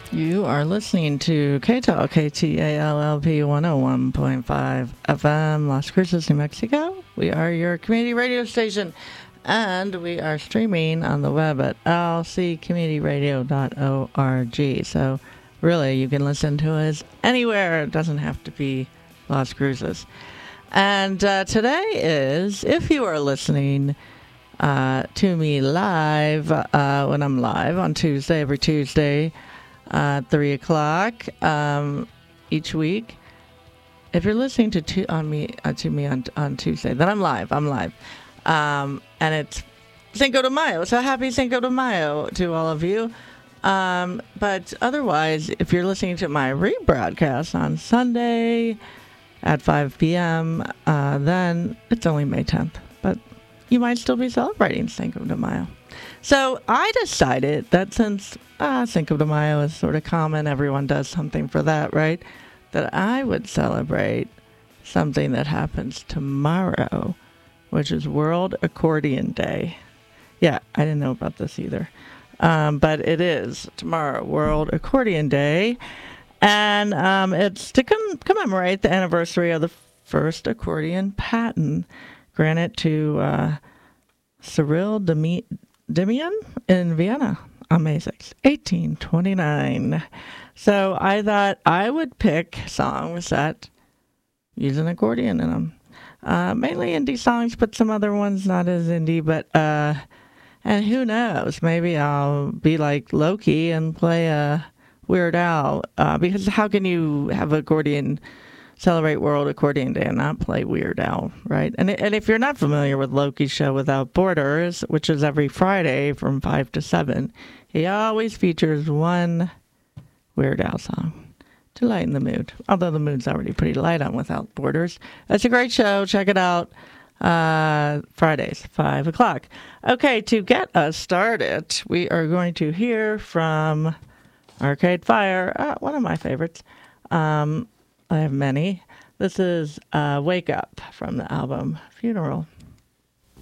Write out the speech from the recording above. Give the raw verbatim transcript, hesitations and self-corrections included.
You are listening to K-Talk, K T A L L P one oh one point five F M, Las Cruces, New Mexico. We are your community radio station, and we are streaming on the web at l c community radio dot org. So, really, you can listen to us anywhere. It doesn't have to be Las Cruces. And uh, today is, if you are listening uh, to me live, uh, when I'm live on Tuesday, every Tuesday, Uh, three o'clock um, each week. If you're listening to tu- on me uh, to me on on Tuesday, then I'm live. I'm live, um, and it's Cinco de Mayo. So happy Cinco de Mayo to all of you. Um, but otherwise, if you're listening to my rebroadcast on Sunday at five p.m., uh, then it's only May tenth. But you might still be celebrating Cinco de Mayo. So I decided that since ah, Cinco de Mayo is sort of common, everyone does something for that, right? That I would celebrate something that happens tomorrow, which is World Accordion Day. Yeah, I didn't know about this either. Um, but it is tomorrow, World Accordion Day. And um, it's to com- commemorate the anniversary of the first accordion patent granted to uh, Cyril Demi- Demian in Vienna on May sixth, eighteen twenty-nine. So I thought I would pick songs that use an accordion in them. Uh, mainly indie songs, but some other ones not as indie. But, uh, and who knows, maybe I'll be like Loki and play a Weird Al. Uh, because how can you have accordion celebrate World Accordion Day and not play Weird Al, right? And and if you're not familiar with Loki's show Without Borders, which is every Friday from five to seven, he always features one Weird Al song to lighten the mood. Although the mood's already pretty light on Without Borders. It's a great show. Check it out. Uh, Fridays, five o'clock. Okay, to get us started, we are going to hear from Arcade Fire, uh, one of my favorites. Um... I have many. This is uh, Wake Up from the album Funeral.